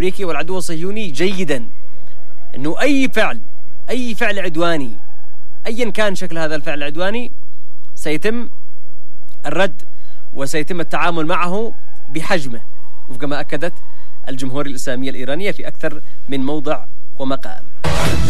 الأمريكي والعدو الصهيوني جيدا أنه أي فعل عدواني أيا كان شكل هذا الفعل العدواني سيتم الرد وسيتم التعامل معه بحجمه وفق ما أكدت الجمهورية الإسلامية الإيرانية في أكثر من موضع ومقام.